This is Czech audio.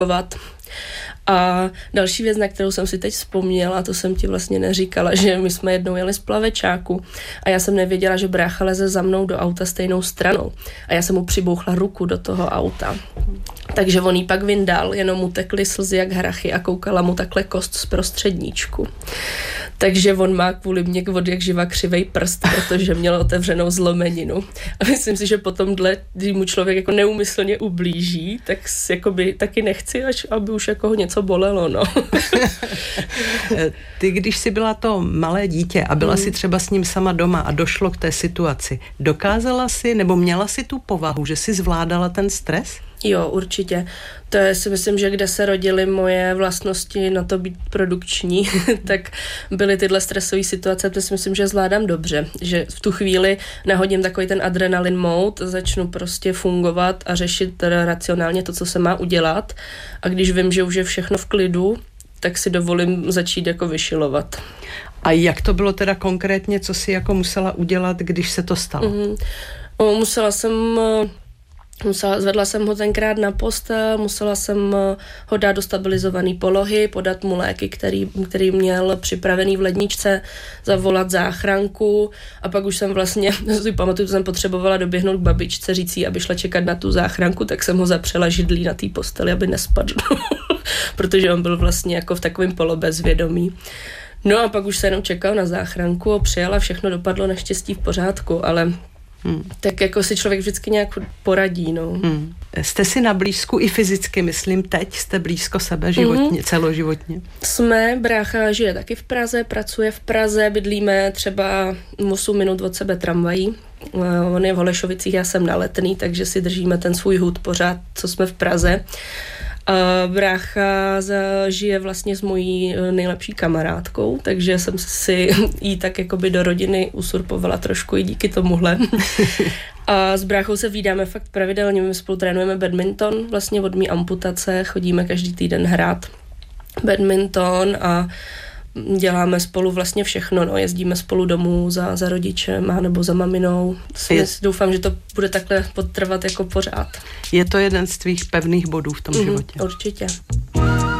A další věc, na kterou jsem si teď vzpomněla, to jsem ti vlastně neříkala, že my jsme jednou jeli z plavečáku a já jsem nevěděla, že brácha leze za mnou do auta stejnou stranou a já jsem mu přibouchla ruku do toho auta. Takže on jí pak vyndal, jenom mu tekly slzy jak hrachy a koukala mu takhle kost z prostředníčku. Takže on má kvůli mě od jak živa křivej prst, protože měl otevřenou zlomeninu. A myslím si, že potom, když mu člověk jako neúmyslně ublíží, tak jakoby taky nechci, aby už jako ho něco bolelo, no. Ty, když jsi byla to malé dítě a byla si třeba s ním sama doma a došlo k té situaci, dokázala si nebo měla si tu povahu, že si zvládala ten stres? Jo, určitě. To je, si myslím, že kde se rodily moje vlastnosti na to být produkční, tak byly tyhle stresové situace, to si myslím, že zvládám dobře, že v tu chvíli nahodím takový ten adrenalin mode, začnu prostě fungovat a řešit racionálně to, co se má udělat a když vím, že už je všechno v klidu, tak si dovolím začít jako vyšilovat. A jak to bylo teda konkrétně, co si jako musela udělat, když se to stalo? Zvedla jsem ho tenkrát na postel, musela jsem ho dát do stabilizované polohy, podat mu léky, který měl připravený v ledničce, zavolat záchranku a pak už jsem vlastně, si pamatuju, že jsem potřebovala doběhnout k babičce, říct jí, aby šla čekat na tu záchranku, tak jsem ho zapřela židlí na té posteli, aby nespadl, protože on byl vlastně jako v takovém polobezvědomí. No a pak už se jenom čekal na záchranku a přijela, všechno dopadlo naštěstí v pořádku, ale tak jako si člověk vždycky nějak poradí, no. Jste si na blízku i fyzicky, myslím, teď jste blízko sebe životně, celoživotně? Jsme, brácha žije taky v Praze, pracuje v Praze, bydlíme třeba 8 minut od sebe tramvají. On je v Holešovicích, já jsem na Letný, takže si držíme ten svůj hud pořád, co jsme v Praze. A brácha žije vlastně s mojí nejlepší kamarádkou, takže jsem si jí tak jakoby do rodiny usurpovala trošku i díky tomuhle. A s bráchou se vídáme fakt pravidelně, my spolu trénujeme badminton, vlastně od mý amputace, chodíme každý týden hrát badminton a děláme spolu vlastně všechno, no, jezdíme spolu domů za rodičem a nebo za maminou. Doufám, že to bude takhle potrvat jako pořád. Je to jeden z tvých pevných bodů v tom životě? Určitě.